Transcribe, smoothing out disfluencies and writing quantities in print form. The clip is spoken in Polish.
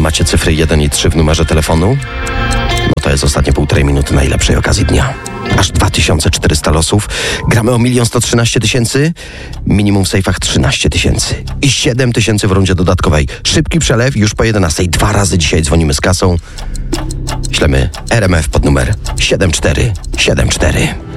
macie cyfry 1 i 3 w numerze telefonu? No to jest ostatnie 1,5 minuty najlepszej okazji dnia. Aż 2400 losów. Gramy o 1 113 000. Minimum w sejfach 13 000. I 7 000 w rundzie dodatkowej. Szybki przelew już po 11. 2 razy dzisiaj dzwonimy z kasą. Ślemy RMF pod numer 7474.